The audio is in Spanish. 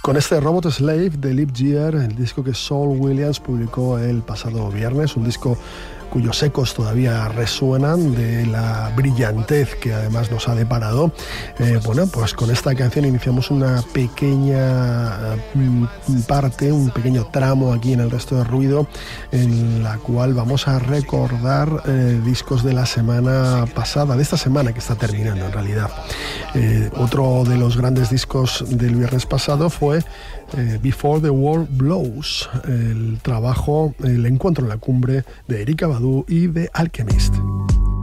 con este Robot Slave de Liv Year, el disco que Saul Williams publicó el pasado viernes, un disco cuyos ecos todavía resuenan de la brillantez que además nos ha deparado. Bueno, pues con esta canción iniciamos una pequeña parte, un pequeño tramo aquí en El Resto de Ruido, en la cual vamos a recordar discos de la semana pasada, de esta semana que está terminando en realidad. Otro de los grandes discos del viernes pasado fue Before the World Blows, el encuentro en la cumbre de Erykah Badu y The Alchemist.